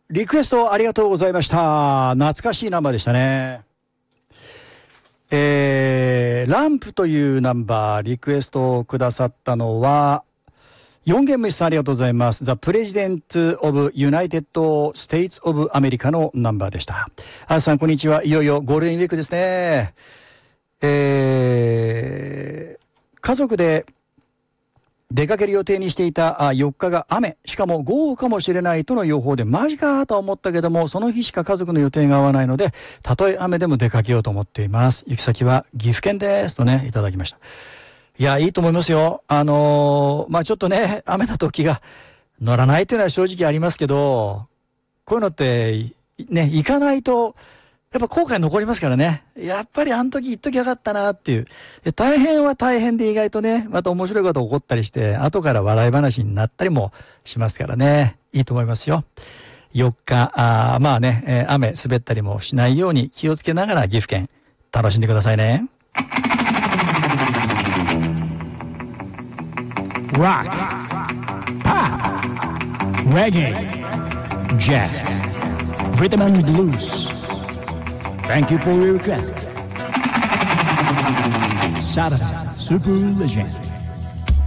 リクエストありがとうございました。懐かしいナンバーでしたね。ランプというナンバー、リクエストをくださったのは、4ゲームさんありがとうございます。The President of United States of America のナンバーでした。あさんこんにちは。いよいよゴールデンウィークですね。家族で出かける予定にしていた4日が雨、しかも豪雨かもしれないとの予報で、マジかとは思ったけども、その日しか家族の予定が合わないので、たとえ雨でも出かけようと思っています。行き先は岐阜県ですとね、いただきました。いや、いいと思いますよ。ちょっとね、雨だと気が乗らないというのは正直ありますけど、こういうのってね、行かないとやっぱ後悔残りますからね。やっぱりあの時言っときゃよかったなっていう。で、大変は大変で意外とね、また面白いこと起こったりして、後から笑い話になったりもしますからね。いいと思いますよ。4日、雨滑ったりもしないように気をつけながら岐阜県楽しんでくださいね。 Rock, Pop, Reggae, Jazz, Rhythm and Blues.Thank you for your request. Saturday Super Legend.